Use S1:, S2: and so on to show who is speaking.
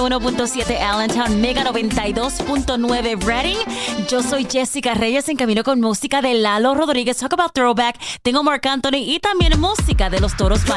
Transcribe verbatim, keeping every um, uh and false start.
S1: uno punto siete Allentown, Mega noventa y dos punto nueve Reading. Yo soy Jessica Reyes, en camino con música de Lalo Rodríguez. Talk about throwback. Tengo Marc Anthony y también música de los Toros.